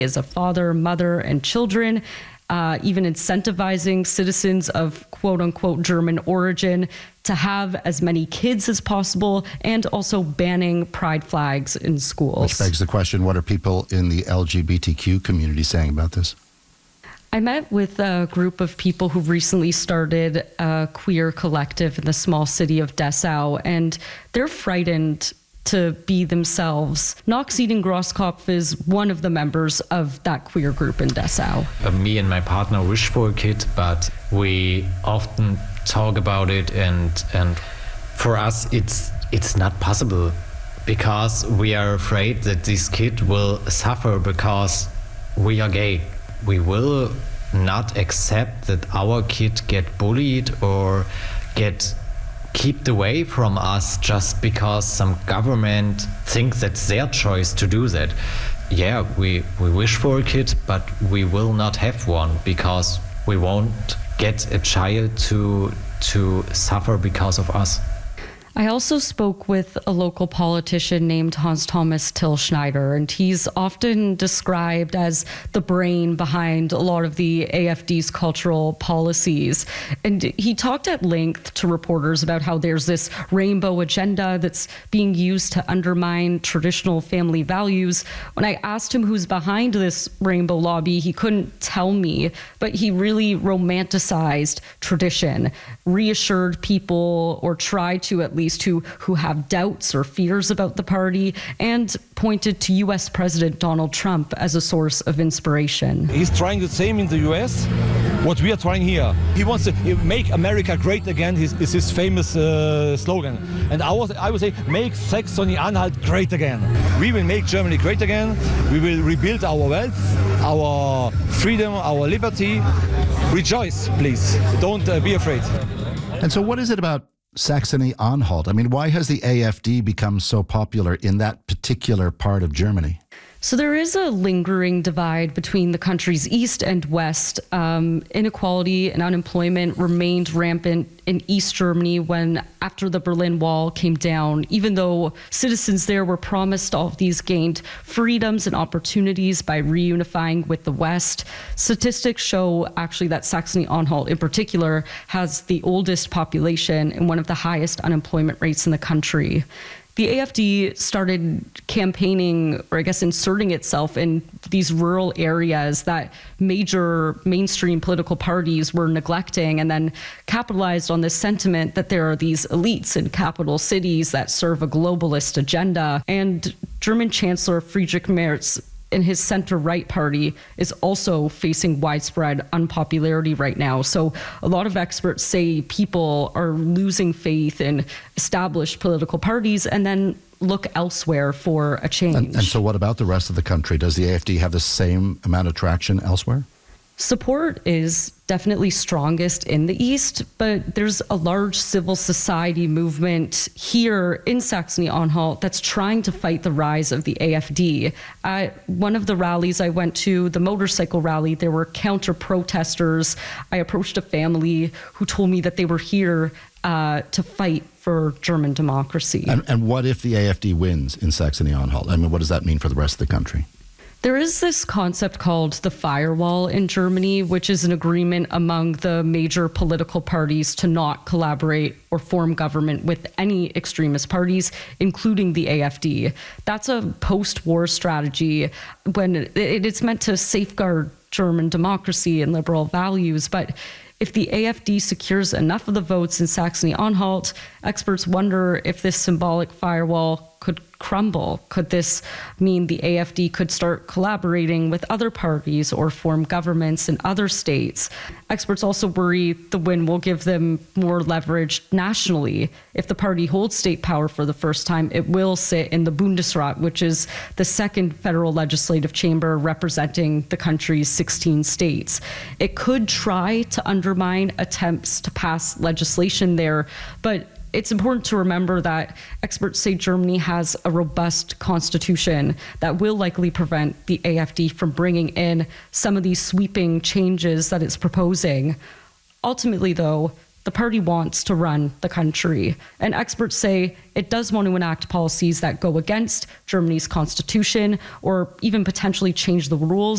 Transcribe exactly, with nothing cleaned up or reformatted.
as a father, mother, and children, uh, even incentivizing citizens of quote-unquote German origin to have as many kids as possible, and also banning pride flags in schools. Which begs the question, what are people in the L G B T Q community saying about this? I met with a group of people who recently started a queer collective in the small city of Dessau, and they're frightened to be themselves. Knox Eden Grosskopf is one of the members of that queer group in Dessau. Uh, me and my partner wish for a kid, but we often talk about it, and and for us it's it's not possible, because we are afraid that this kid will suffer because we are gay. We will not accept that our kid get bullied or get kept away from us just because some government thinks that's their choice to do that. Yeah, we, we wish for a kid, but we will not have one, because we won't get a child to to suffer because of us. I also spoke with a local politician named Hans Thomas Till Schneider, and he's often described as the brain behind a lot of the A F D's cultural policies. And he talked at length to reporters about how there's this rainbow agenda that's being used to undermine traditional family values. When I asked him who's behind this rainbow lobby, he couldn't tell me, but he really romanticized tradition, reassured people, or tried to at least who, who have doubts or fears about the party, and pointed to U S President Donald Trump as a source of inspiration. He's trying the same in the U S, what we are trying here. He wants to make America great again, his, is his famous uh, slogan. And I, was, I would say, make Saxony-Anhalt great again. We will make Germany great again. We will rebuild our wealth, our freedom, our liberty. Rejoice, please. Don't uh, be afraid. And so what is it about Saxony-Anhalt? I mean, why has the A F D become so popular in that particular part of Germany? So there is a lingering divide between the country's east and west. Um, inequality and unemployment remained rampant in East Germany when, after the Berlin Wall came down, even though citizens there were promised all of these gained freedoms and opportunities by reunifying with the West. Statistics show actually that Saxony-Anhalt in particular has the oldest population and one of the highest unemployment rates in the country. The A F D started campaigning, or I guess inserting itself in these rural areas that major mainstream political parties were neglecting, and then capitalized on this sentiment that there are these elites in capital cities that serve a globalist agenda. And German Chancellor Friedrich Merz and his center-right party is also facing widespread unpopularity right now. So a lot of experts say people are losing faith in established political parties and then look elsewhere for a change. And, and so what about the rest of the country? Does the A F D have the same amount of traction elsewhere? Support is definitely strongest in the East, but there's a large civil society movement here in Saxony-Anhalt that's trying to fight the rise of the A F D. At one of the rallies I went to, the motorcycle rally, there were counter-protesters. I approached a family who told me that they were here uh, to fight for German democracy. And, and what if the A F D wins in Saxony-Anhalt? I mean, what does that mean for the rest of the country? There is this concept called the firewall in Germany, which is an agreement among the major political parties to not collaborate or form government with any extremist parties, including the A F D. That's a post-war strategy when it's meant to safeguard German democracy and liberal values. But if the A F D secures enough of the votes in Saxony-Anhalt, experts wonder if this symbolic firewall could crumble. Could this mean the A F D could start collaborating with other parties or form governments in other states? Experts also worry the win will give them more leverage nationally. If the party holds state power for the first time, it will sit in the Bundesrat, which is the second federal legislative chamber representing the country's sixteen states. It could try to undermine attempts to pass legislation there, but it's important to remember that experts say Germany has a robust constitution that will likely prevent the A F D from bringing in some of these sweeping changes that it's proposing. Ultimately, though, the party wants to run the country, and experts say it does want to enact policies that go against Germany's constitution or even potentially change the rules